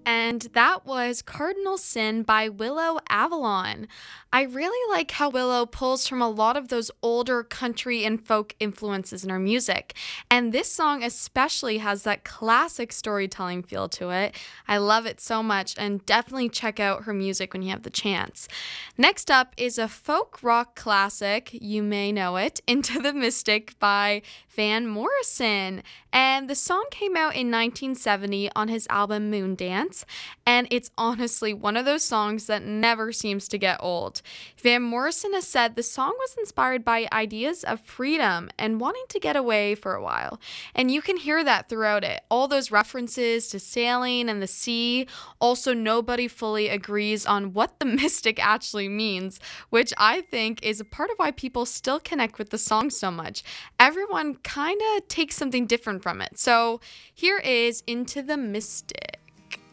And that was Cardinal Sin by Willow Avalon. I really like how Willow pulls from a lot of those older country and folk influences in her music. And this song especially has that classic storytelling feel to it. I love it so much, and definitely check out her music when you have the chance. Next up is a folk rock classic, you may know it, Into the Mystic by Van Morrison. And the song came out in 1970 on his album Moondance, and it's honestly one of those songs that never seems to get old. Van Morrison has said the song was inspired by ideas of freedom and wanting to get away for a while. And you can hear that throughout it. All those references to sailing and the sea. Also, nobody fully agrees on what the mystic actually means, which I think is a part of why people still connect with the song so much. Everyone kind of takes something different from it. So here is Into the Mystic.